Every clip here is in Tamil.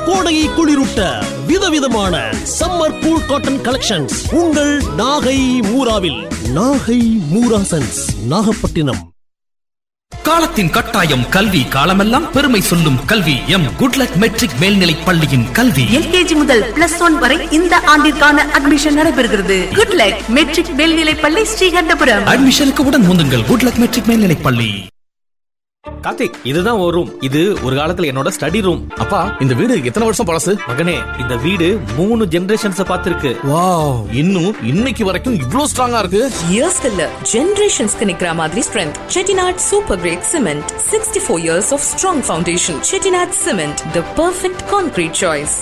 கோடையை குளிரூட்ட விதவிதமான சம்மர் கூல் காட்டன் கலெக்ஷன்ஸ் உங்கள் நாகை மூராவில். நாகை மூராசன்ஸ், நாகப்பட்டினம். காலத்தின் கட்டாயம் கல்வி, காலமெல்லாம் பெருமை சொல்லும் கல்வி. எம் குட்லக் மெட்ரிக் மேல்நிலை பள்ளியின் கல்வி எல்கேஜி முதல் +1 வரை இந்த ஆண்டிற்கான அட்மிஷன் நடைபெறுகிறது. குட்லக் மெட்ரிக் மேல்நிலை பள்ளி, ஸ்ரீகண்டபுரம். அட்மிஷனுக்கு உடன் முந்துங்கள். குட்லக் மெட்ரிக் மேல்நிலை பள்ளி. கார்த்திக், இதுதான் ஒரு ரூம். இது ஒரு காலத்துல என்னோட ஸ்டடி ரூம். அப்பா, இந்த வீடு எத்தனை வருஷம் பழசு? மகனே, இந்த வீடு 3 ஜெனரேஷன்ஸ் பார்த்திருக்கு. வாவ், இன்னும் இன்னைக்கு வரைக்கும் இவ்ளோ ஸ்ட்ராங்கா இருக்கு. இயர்ஸ் இல்ல, ஜெனரேஷன்ஸ்க்கு நிக்கிற மாதிரி strength. Chettinad super great cement, 64 years of strong foundation. Chettinad cement, the perfect concrete choice.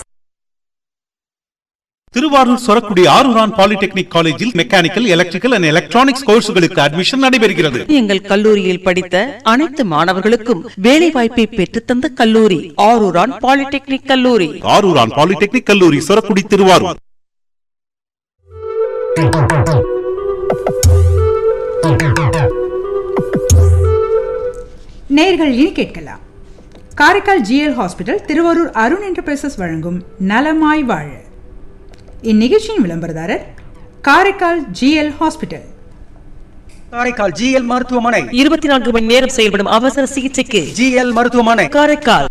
Thiruvarur Sorakudi Aruran polytechnic காலேஜில் mechanical, electrical and electronics கோர்ஸ்களுக்கு admission நடைபெறுகிறது. எங்கள் கல்லூரியில் படித்த அனைத்து மாணவர்களுக்கும் வேலை வாய்ப்பை பெற்றுத்தந்த கல்லூரி ஆரூரான் பாலிடெக்னிக் கல்லூரி. ஆரூரான் பாலிடெக்னிக் கல்லூரி, சொரக்குடி, திருவாரூர். நேயர்கள் இனி கேட்கலாம். Karaikal GL hospital, Thiruvarur Arun enterprises வழங்கும் நலமாய் வாழ. இந்நிகழ்ச்சியின் விளம்பரதாரர் Karaikal GL hospital. Karaikal GL மருத்துவமனை 24 மணி நேரம் செயல்படும் அவசர சிகிச்சைக்கு ஜிஎல் மருத்துவமனை, காரைக்கால்.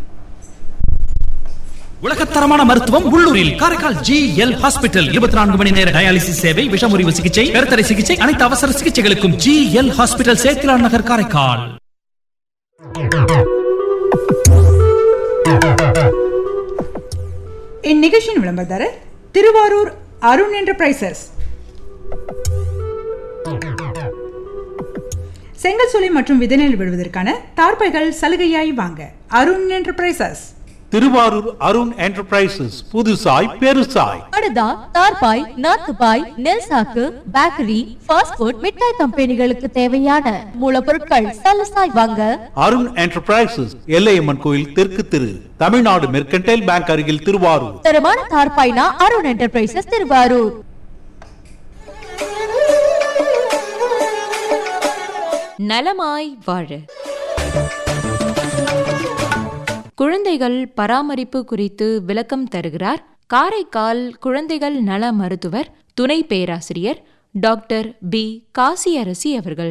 உலகத்தரமான மருத்துவம் உள்ளூரில். Karaikal GL hospital. 24 மணி நேர டயாலிசிஸ் சேவை, விஷமுறிவு சிகிச்சை, கருத்தடை சிகிச்சை, அனைத்து அவசர சிகிச்சைகளுக்கும் GL ஹாஸ்பிட்டல், சேத்திலான் நகர், காரைக்கால். இந்நிகழ்ச்சியின் விளம்பரதாரர் திருவாரூர் அருண் என்டர்பிரைசஸ். செங்கல் சூளை மற்றும் விதைநெல் விடுவதற்கான தார்பைகள் சலுகையாய் வாங்க அருண் என்டர்பிரைசஸ். திருவாரூர் அருண் என்டர்பிரைசஸ், புதுசாய் பெருசாய். படுதா, தார்பாய், நாத்துபாய், நெல் சாக்கு, பேக்கரி, ஃபாஸ்ட் ஃபுட், மிட்டாய் கம்பெனிகளுக்கு தேவையான மூலப்பொருட்கள் சலசாய் வாங்க அருண் என்டர்பிரைசஸ், எல்லையம்மன் கோயில் தெற்கு தெரு, தமிழ்நாடு மெர்கன்டைல் பேங்க் அருகில், திருவாரூர். தரமான தார்பாய்னா அருண் என்டர்பிரைசஸ், திருவாரூர். நலமாய் வாழ. குழந்தைகள் பராமரிப்பு குறித்து விளக்கம் தருகிறார் காரைக்கால் குழந்தைகள் நல மருத்துவர், துணை பேராசிரியர் டாக்டர் பி. காசியரசி அவர்கள்.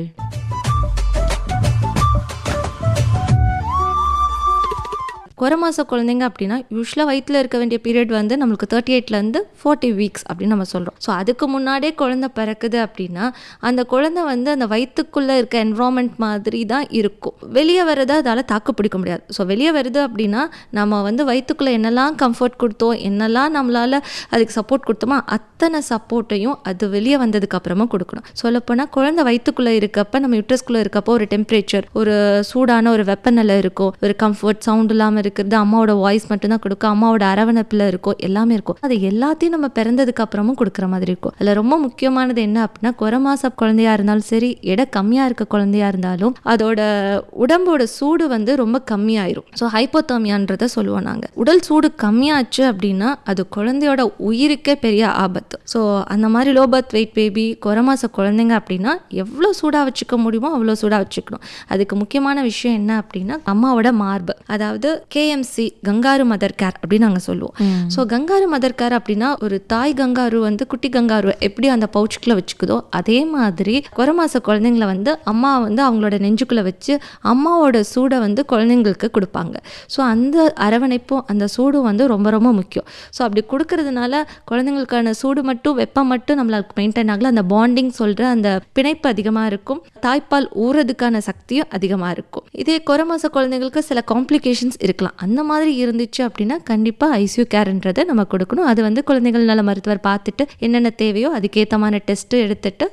குறமாச குழந்தைங்க அப்படின்னா யூஸ்வலாக வயிற்றில் இருக்க வேண்டிய பீரியட் வந்து நம்மளுக்கு 38லேருந்து 40 வீக்ஸ் அப்படின்னு நம்ம சொல்கிறோம். ஸோ அதுக்கு முன்னாடியே குழந்தை பிறக்குது அப்படின்னா அந்த குழந்தை வந்து அந்த வயிற்றுக்குள்ளே இருக்க என்வரான்மெண்ட் மாதிரி தான் இருக்கும். வெளியே வர்றதை அதால் தாக்கு பிடிக்க முடியாது. ஸோ வெளியே வருது அப்படின்னா நம்ம வந்து வயிற்றுக்குள்ளே என்னெல்லாம் கம்ஃபர்ட் கொடுத்தோம், என்னெல்லாம் நம்மளால் அதுக்கு சப்போர்ட் கொடுத்தோமோ அத்தனை சப்போர்ட்டையும் அது வெளியே வந்ததுக்கு அப்புறமா கொடுக்கணும். சொல்லப்போனால் குழந்தை வயிற்றுக்குள்ளே இருக்கப்போ, நம்ம யூட்ரஸ்குள்ளே இருக்கப்போ ஒரு டெம்பரேச்சர், ஒரு சூடான ஒரு வெப்பநிலை இருக்கும், ஒரு கம்ஃபர்ட், சவுண்ட் இல்லாமல் இருக்கிறது, அம்மாவோட வாய்ஸ் மட்டும்தான் கொடுக்கும், அம்மாவோட அரவணைப்பில் இருக்கும், எல்லாமே இருக்கும். அது எல்லாத்தையும் நம்ம பிறந்ததுக்கு அப்புறமும் கொடுக்குற மாதிரி இருக்கும். அதில் ரொம்ப முக்கியமானது என்ன அப்படின்னா, குறமாச குழந்தையா இருந்தாலும் சரி, எடை கம்மியாக இருக்க குழந்தையா இருந்தாலும் அதோட உடம்போட சூடு வந்து ரொம்ப கம்மியாயிரும். ஸோ ஹைப்போதர்மியான்றதை சொல்லுவோம் நாங்கள். உடல் சூடு கம்மியாச்சு அப்படின்னா அது குழந்தையோட உயிருக்கே பெரிய ஆபத்து. ஸோ அந்த மாதிரி லோ பர்த் வெயிட் பேபி, குறமாச குழந்தைங்க அப்படின்னா எவ்வளோ சூடாக வச்சுக்க முடியுமோ அவ்வளோ சூடாக வச்சுக்கணும். அதுக்கு முக்கியமான விஷயம் என்ன அப்படின்னா, அம்மாவோட மார்பு, அதாவது KMC, கங்காரு மதர் கேர் அப்படின்னு நாங்கள் சொல்லுவோம். ஸோ கங்காரு மதர் கேர் அப்படின்னா ஒரு தாய் கங்காரு வந்து குட்டி கங்காரு எப்படி அந்த பவுச்சுக்குள்ளே வச்சுக்குதோ அதே மாதிரி குறமாச குழந்தைங்களை வந்து அம்மா வந்து அவங்களோட நெஞ்சுக்குள்ளே வச்சு அம்மாவோட சூடை வந்து குழந்தைங்களுக்கு கொடுப்பாங்க. ஸோ அந்த அரவணைப்பும் அந்த சூடும் வந்து ரொம்ப ரொம்ப முக்கியம். ஸோ அப்படி கொடுக்கறதுனால குழந்தைங்களுக்கான சூடு மட்டும் வெப்பம் மட்டும் நம்மளுக்கு மெயின்டைன் ஆகல, அந்த பாண்டிங் சொல்கிற அந்த பிணைப்பு அதிகமாக இருக்கும், தாய்ப்பால் ஊறதுக்கான சக்தியும் அதிகமாக இருக்கும். இதே குறமாச குழந்தைங்களுக்கு சில காம்ப்ளிகேஷன்ஸ் இருக்கலாம். அந்த மாதிரி இருந்துச்சு அப்படின்னா கண்டிப்பாக ICU கேர்ன்றதை நம்ம கொடுக்கணும். அது வந்து குழந்தைகள் நல மருத்துவர் பார்த்துட்டு என்னென்ன தேவையோ அதுக்கேற்றமான டெஸ்ட்டு எடுத்துட்டு